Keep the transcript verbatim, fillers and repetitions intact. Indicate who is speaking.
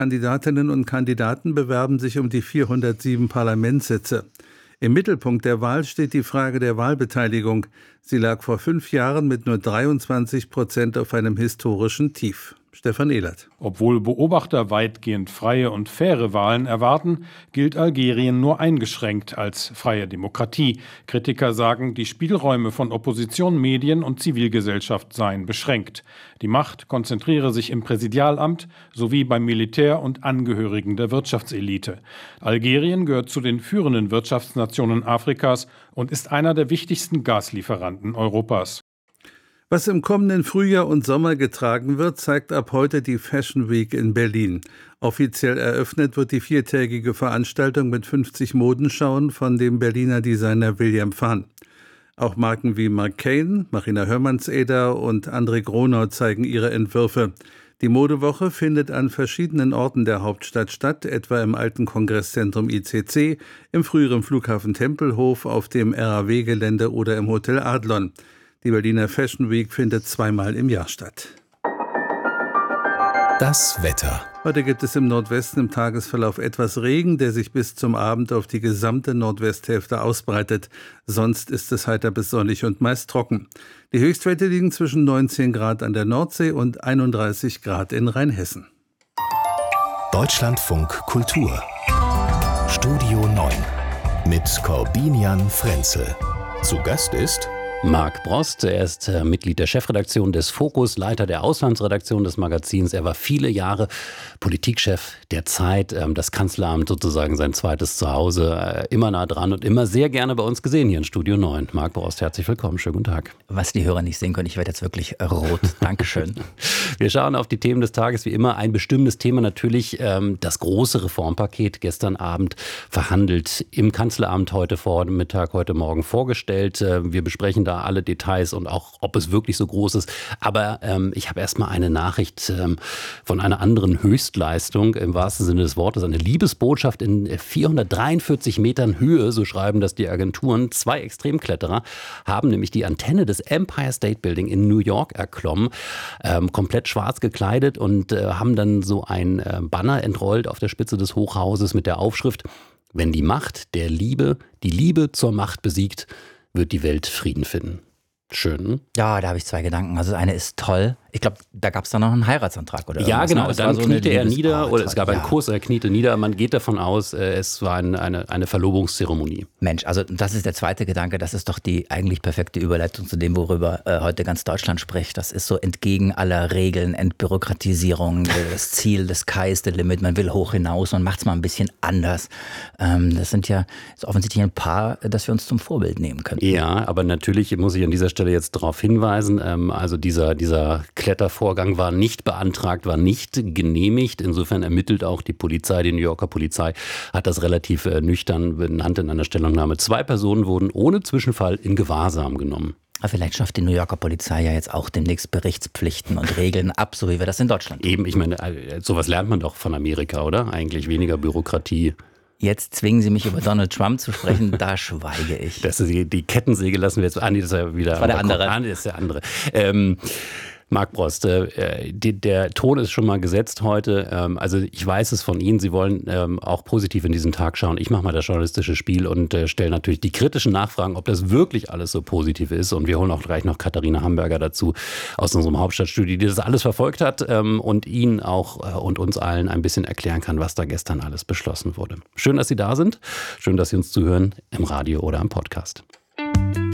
Speaker 1: Kandidatinnen und Kandidaten bewerben sich um die vierhundertsieben Parlamentssitze. Im Mittelpunkt der Wahl steht die Frage der Wahlbeteiligung. Sie lag vor fünf Jahren mit nur dreiundzwanzig Prozent auf einem historischen Tief. Stefan Ehlert.
Speaker 2: Obwohl Beobachter weitgehend freie und faire Wahlen erwarten, gilt Algerien nur eingeschränkt als freie Demokratie. Kritiker sagen, die Spielräume von Opposition, Medien und Zivilgesellschaft seien beschränkt. Die Macht konzentriere sich im Präsidialamt sowie beim Militär und Angehörigen der Wirtschaftselite. Algerien gehört zu den führenden Wirtschaftsnationen Afrikas und ist einer der wichtigsten Gaslieferanten Europas.
Speaker 1: Was im kommenden Frühjahr und Sommer getragen wird, zeigt ab heute die Fashion Week in Berlin. Offiziell eröffnet wird die viertägige Veranstaltung mit fünfzig Modenschauen von dem Berliner Designer William Phan. Auch Marken wie Marc Cain, Marina Hörmannseder und André Gronau zeigen ihre Entwürfe. Die Modewoche findet an verschiedenen Orten der Hauptstadt statt, etwa im alten Kongresszentrum I C C, im früheren Flughafen Tempelhof, auf dem R A W-Gelände oder im Hotel Adlon. Die Berliner Fashion Week findet zweimal im Jahr statt.
Speaker 3: Das Wetter.
Speaker 1: Heute gibt es im Nordwesten im Tagesverlauf etwas Regen, der sich bis zum Abend auf die gesamte Nordwesthälfte ausbreitet. Sonst ist es heiter bis sonnig und meist trocken. Die Höchstwerte liegen zwischen neunzehn Grad an der Nordsee und einunddreißig Grad in Rheinhessen.
Speaker 3: Deutschlandfunk Kultur. Studio neun mit Corbinian Frenzel. Zu Gast ist
Speaker 4: Marc Brost, er ist äh, Mitglied der Chefredaktion des Focus, Leiter der Auslandsredaktion des Magazins. Er war viele Jahre Politikchef der Zeit, ähm, das Kanzleramt sozusagen sein zweites Zuhause, äh, immer nah dran und immer sehr gerne bei uns gesehen hier in Studio neun. Marc Brost, herzlich willkommen, schönen guten Tag.
Speaker 5: Was die Hörer nicht sehen können, ich werde jetzt wirklich rot. Dankeschön.
Speaker 4: Wir schauen auf die Themen des Tages, wie immer ein bestimmtes Thema natürlich, ähm, das große Reformpaket gestern Abend verhandelt im Kanzleramt, heute Vormittag, heute Morgen vorgestellt. Äh, wir besprechen da alle Details und auch, ob es wirklich so groß ist. Aber ähm, ich habe erstmal eine Nachricht ähm, von einer anderen Höchstleistung, im wahrsten Sinne des Wortes, eine Liebesbotschaft in vierhundertdreiundvierzig Metern Höhe, so schreiben das die Agenturen. Zwei Extremkletterer haben nämlich die Antenne des Empire State Building in New York erklommen, ähm, komplett schwarz gekleidet und äh, haben dann so ein äh, Banner entrollt auf der Spitze des Hochhauses mit der Aufschrift: Wenn die Macht der Liebe die Liebe zur Macht besiegt, wird die Welt Frieden finden. Schön.
Speaker 5: Ja, da habe ich zwei Gedanken. Also das eine ist toll. Ich glaube, da gab es dann noch einen Heiratsantrag oder
Speaker 4: Ja, genau.
Speaker 5: Ne?
Speaker 4: Dann
Speaker 5: so
Speaker 4: kniete er
Speaker 5: Liebes-
Speaker 4: nieder
Speaker 5: Oh,
Speaker 4: oder es gab
Speaker 5: toll.
Speaker 4: einen
Speaker 5: Ja.
Speaker 4: Kuss, er kniete nieder. Man geht davon aus, äh, es war ein, eine, eine Verlobungszeremonie.
Speaker 5: Mensch, also das ist der zweite Gedanke. Das ist doch die eigentlich perfekte Überleitung zu dem, worüber äh, heute ganz Deutschland spricht. Das ist so entgegen aller Regeln, Entbürokratisierung, das Ziel, das Sky is the limit. Man will hoch hinaus und macht es mal ein bisschen anders. Ähm, das sind ja ist offensichtlich ein Paar, das wir uns zum Vorbild nehmen können.
Speaker 4: Ja, aber natürlich muss ich an dieser Stelle jetzt darauf hinweisen, ähm, also dieser, dieser Klettervorgang war nicht beantragt, war nicht genehmigt. Insofern ermittelt auch die Polizei, die New Yorker Polizei hat das relativ äh, nüchtern benannt in einer Stellungnahme. Zwei Personen wurden ohne Zwischenfall in Gewahrsam genommen.
Speaker 5: Aber vielleicht schafft die New Yorker Polizei ja jetzt auch demnächst Berichtspflichten und Regeln ab, so wie wir das in Deutschland tun.
Speaker 4: Eben, ich meine, äh, sowas lernt man doch von Amerika, oder? Eigentlich weniger Bürokratie.
Speaker 5: Jetzt zwingen Sie mich über Donald Trump zu sprechen, da schweige ich.
Speaker 4: Das ist die, die Kettensäge lassen wir jetzt. Ah, nee, das ist ja wieder.
Speaker 5: Das war der andere.
Speaker 4: Ah, nee, das ist der andere. Ähm, Marc Brost, äh, die, der Ton ist schon mal gesetzt heute. Ähm, also ich weiß es von Ihnen, Sie wollen ähm, auch positiv in diesen Tag schauen. Ich mache mal das journalistische Spiel und äh, stelle natürlich die kritischen Nachfragen, ob das wirklich alles so positiv ist. Und wir holen auch gleich noch Katharina Hamburger dazu aus unserem Hauptstadtstudio, die das alles verfolgt hat ähm, und Ihnen auch äh, und uns allen ein bisschen erklären kann, was da gestern alles beschlossen wurde. Schön, dass Sie da sind. Schön, dass Sie uns zuhören im Radio oder am Podcast.